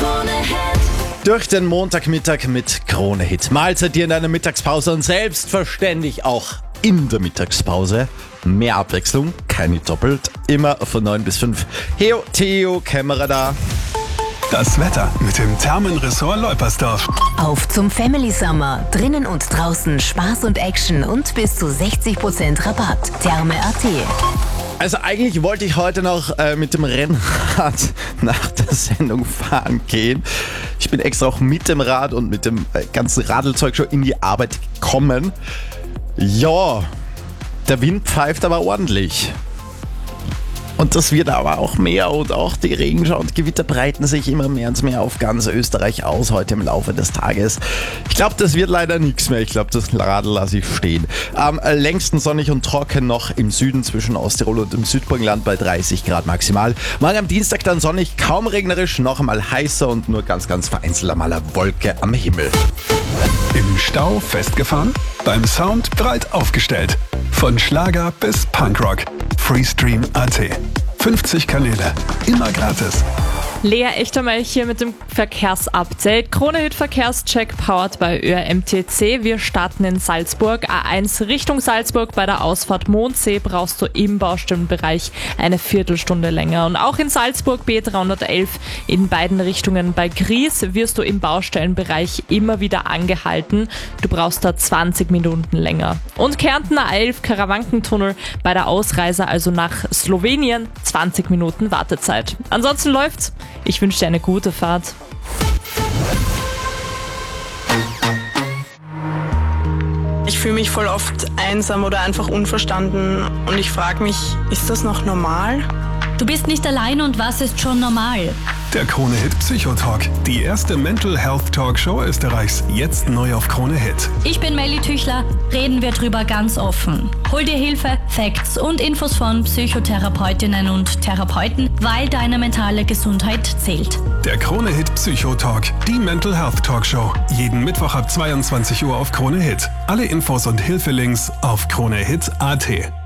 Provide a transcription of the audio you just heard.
Durch den Montagmittag mit Krone Hit. Mahlzeit dir in deiner Mittagspause und selbstverständlich auch in der Mittagspause. Mehr Abwechslung, keine doppelt, immer von 9 bis 5. Heo, Theo, Kämmerer da. Das Wetter mit dem Thermenressort Leupersdorf. Auf zum Family Summer. Drinnen und draußen Spaß und Action und bis zu 60% Rabatt. Therme.at. Also eigentlich wollte ich heute noch mit dem Rennrad nach der Sendung fahren gehen. Ich bin extra auch mit dem Rad und mit dem ganzen Radelzeug schon in die Arbeit gekommen. Ja, der Wind pfeift aber ordentlich. Und das wird aber auch mehr und auch die Regenschauer und Gewitter breiten sich immer mehr und mehr auf ganz Österreich aus heute im Laufe des Tages. Ich glaube, das wird leider nichts mehr. Ich glaube, das Radl lasse ich stehen. Am längsten sonnig und trocken noch im Süden zwischen Osttirol und dem Südburgenland bei 30 Grad maximal. Morgen am Dienstag dann sonnig, kaum regnerisch, noch einmal heißer und nur ganz, ganz vereinzelt einmal eine Wolke am Himmel. Im Stau festgefahren? Beim Sound breit aufgestellt. Von Schlager bis Punkrock. Freestream.at. 50 Kanäle. Immer gratis. Lea Echtermelch hier mit dem Verkehrsupdate. Krone Hit Verkehrscheck powered by ÖMTC. Wir starten in Salzburg. A1 Richtung Salzburg bei der Ausfahrt Mondsee brauchst du im Baustellenbereich eine Viertelstunde länger. Und auch in Salzburg B311 in beiden Richtungen bei Gries wirst du im Baustellenbereich immer wieder angehalten. Du brauchst da 20 Minuten länger. Und Kärnten A11 Karawankentunnel bei der Ausreise, also nach Slowenien, 20 Minuten Wartezeit. Ansonsten läuft's. Ich wünsche dir eine gute Fahrt. Ich fühle mich voll oft einsam oder einfach unverstanden und ich frage mich, ist das noch normal? Du bist nicht allein und was ist schon normal? Der Krone Hit Psychotalk. Die erste Mental Health Talkshow Österreichs. Jetzt neu auf Krone Hit. Ich bin Melly Tüchler. Reden wir drüber ganz offen. Hol dir Hilfe, Facts und Infos von Psychotherapeutinnen und Therapeuten, weil deine mentale Gesundheit zählt. Der Krone Hit Psychotalk. Die Mental Health Talkshow. Jeden Mittwoch ab 22 Uhr auf Krone Hit. Alle Infos und Hilfelinks auf kronehit.at.